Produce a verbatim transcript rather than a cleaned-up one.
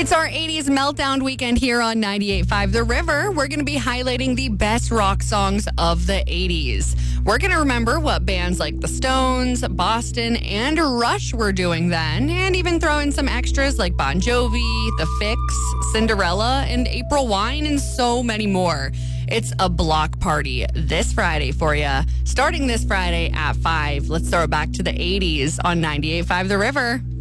It's our eighties meltdown weekend here on ninety-eight point five The River. We're going to be highlighting the best rock songs of the eighties. We're going to remember what bands like the Stones, Boston, and Rush were doing then, and even throw in some extras like Bon Jovi, The Fix, Cinderella, and April Wine, and so many more. It's a block party this Friday for you. Starting this Friday at five, let's throw it back to the eighties on ninety-eight point five The River.